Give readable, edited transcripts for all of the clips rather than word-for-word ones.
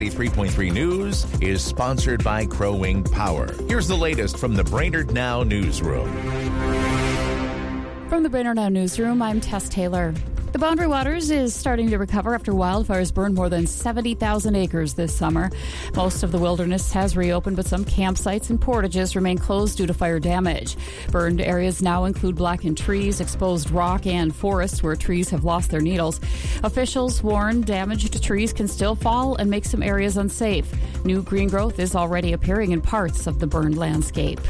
3.3 News is sponsored by Crow Wing Power. Here's the latest from the Brainerd Now newsroom. From the Brainerd Now newsroom, I'm Tess Taylor. The Boundary Waters is starting to recover after wildfires burned more than 70,000 acres this summer. Most of the wilderness has reopened, but some campsites and portages remain closed due to fire damage. Burned areas now include blackened trees, exposed rock, and forests where trees have lost their needles. Officials warn damaged trees can still fall and make some areas unsafe. New green growth is already appearing in parts of the burned landscape.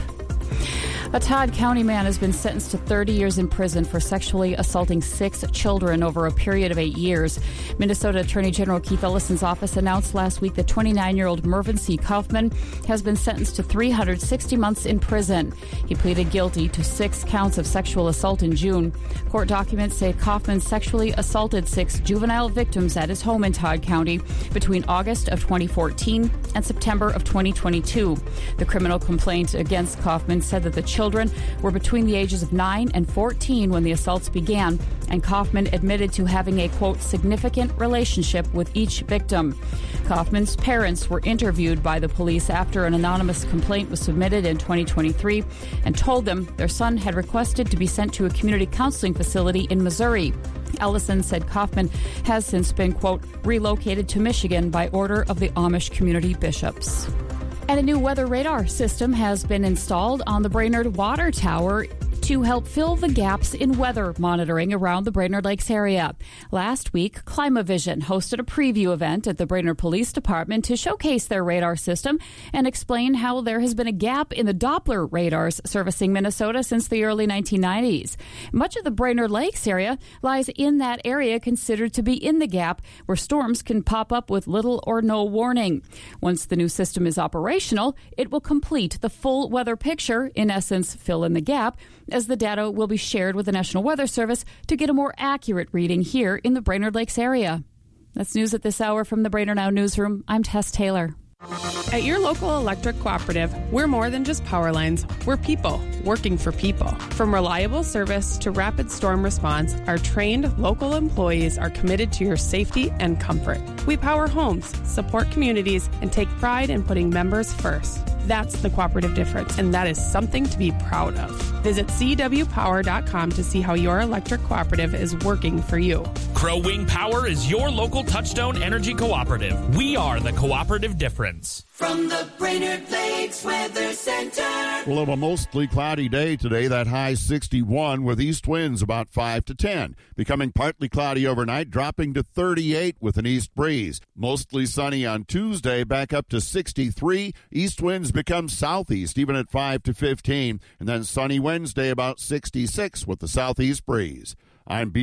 A Todd County man has been sentenced to 30 years in prison for sexually assaulting 6 children over a period of 8 years. Minnesota Attorney General Keith Ellison's office announced last week that 29-year-old Mervyn C. Kaufman has been sentenced to 360 months in prison. He pleaded guilty to 6 counts of sexual assault in June. Court documents say Kaufman sexually assaulted 6 juvenile victims at his home in Todd County between August of 2014 and September of 2022. The criminal complaint against Kaufman said that the children were between the ages of 9 and 14 when the assaults began, and Kaufman admitted to having a, quote, significant relationship with each victim. Kaufman's parents were interviewed by the police after an anonymous complaint was submitted in 2023 and told them their son had requested to be sent to a community counseling facility in Missouri. Ellison said Kaufman has since been, quote, relocated to Michigan by order of the Amish community bishops. And a new weather radar system has been installed on the Brainerd Water Tower to help fill the gaps in weather monitoring around the Brainerd Lakes area. Last week, Climavision hosted a preview event at the Brainerd Police Department to showcase their radar system and explain how there has been a gap in the Doppler radars servicing Minnesota since the early 1990s. Much of the Brainerd Lakes area lies in that area considered to be in the gap, where storms can pop up with little or no warning. Once the new system is operational, it will complete the full weather picture, in essence, fill in the gap, as the data will be shared with the National Weather Service to get a more accurate reading here in the Brainerd Lakes area. That's news at this hour from the Brainerd Now newsroom. I'm Tess Taylor. At your local electric cooperative, we're more than just power lines. We're people working for people. From reliable service to rapid storm response, our trained local employees are committed to your safety and comfort. We power homes, support communities, and take pride in putting members first. That's the cooperative difference, and that is something to be proud of. Visit cwpower.com to see how your electric cooperative is working for you. Crow Wing Power is your local Touchstone Energy Cooperative. We are the cooperative difference. From the Brainerd Lakes Weather Center. We'll have a mostly cloudy day today, that high 61 with east winds about 5 to 10. Becoming partly cloudy overnight, dropping to 38 with an east breeze. Mostly sunny on Tuesday, back up to 63. East winds become southeast, even at 5 to 15. And then sunny Wednesday, about 66 with the southeast breeze. I'm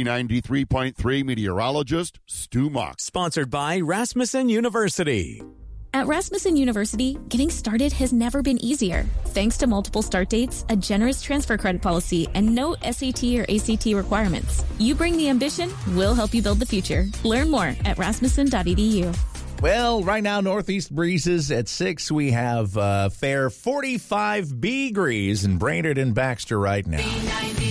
B93.3 meteorologist Stu Muck. Sponsored by Rasmussen University. At Rasmussen University, getting started has never been easier. Thanks to multiple start dates, a generous transfer credit policy, and no SAT or ACT requirements. You bring the ambition, we'll help you build the future. Learn more at rasmussen.edu. Well, right now, northeast breezes at 6. We have fair 45 degrees in Brainerd and Baxter right now.